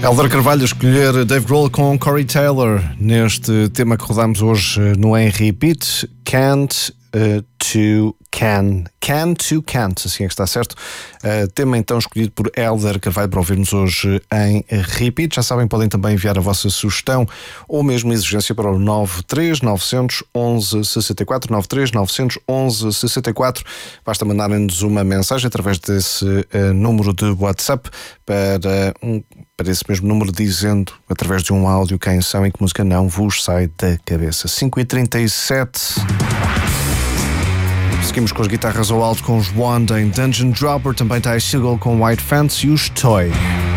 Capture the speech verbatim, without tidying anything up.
Hélder Carvalho a escolher Dave Grohl com Corey Taylor neste tema que rodamos hoje no Em Repeat, Can't uh, to Can. Can to Can't, assim é que está certo. Uh, tema então escolhido por Hélder Carvalho para ouvirmos hoje em Repeat. Já sabem, podem também enviar a vossa sugestão ou mesmo exigência para o nove três nove um um seis quatro, nove três nove um um seis quatro. Basta mandarem-nos uma mensagem através desse uh, número de WhatsApp para, um, para esse mesmo número, dizendo através de um áudio quem são e que música não vos sai da cabeça. cinco e trinta e sete. Seguimos com as guitarras ao alto com os Wanda em Dungeon Dropper, também está a Seagull com White Fence e os Toy.